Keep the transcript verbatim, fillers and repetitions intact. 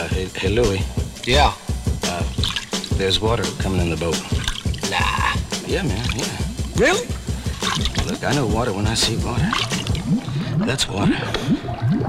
hey, hey, Louie. Yeah. Uh, there's water coming in the boat. Nah. Yeah, man, yeah. Really? Look, I know water when I see water. That's water.